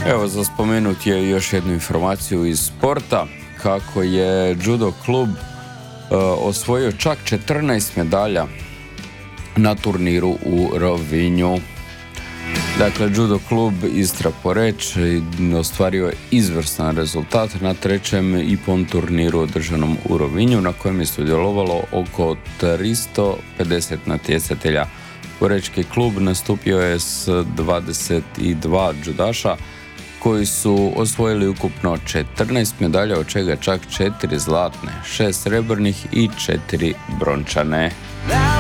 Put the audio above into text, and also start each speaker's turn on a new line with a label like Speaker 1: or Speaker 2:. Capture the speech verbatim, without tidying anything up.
Speaker 1: Evo, za spomenuti je još jednu informaciju iz sporta, kako je judo klub uh, osvojio čak četrnaest medalja na turniru u Rovinju. Dakle, judo klub Istra Poreč ostvario je izvrstan rezultat na trećem I P O N turniru održanom u Rovinju, na kojem je sudjelovalo oko tristo pedeset natjecatelja. Porečki klub nastupio je s dvadeset dva judaša koji su osvojili ukupno četrnaest medalja, od čega čak četiri zlatne, šest srebrnih I četiri brončane.